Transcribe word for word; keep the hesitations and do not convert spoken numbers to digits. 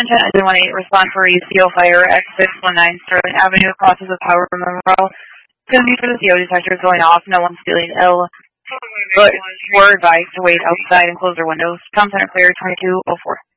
Attention, I one eight, respond for E C O fire at six one nine Sterling Avenue, crosses of Power Memorial. Excuse for the C O detector is going off, no one's feeling ill. But we're advised to wait outside and close their windows. Tom Center clear, twenty-two oh four.